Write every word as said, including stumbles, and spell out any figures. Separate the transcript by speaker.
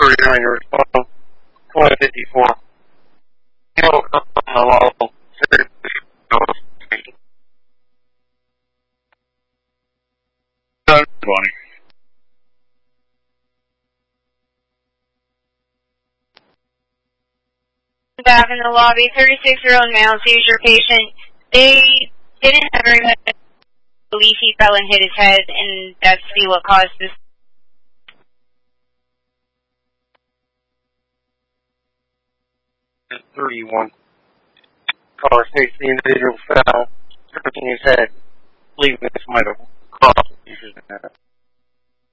Speaker 1: forty-nine or twenty fifty-four. You know, on the law,
Speaker 2: Bonnie.
Speaker 3: Back in the lobby, thirty-six-year-old male seizure patient. They didn't have very much belief he fell and hit his head, and that's what caused this.
Speaker 1: thirty-one. Caller states the individual fell, striking his head, leaving his might have crossed the seizures in that.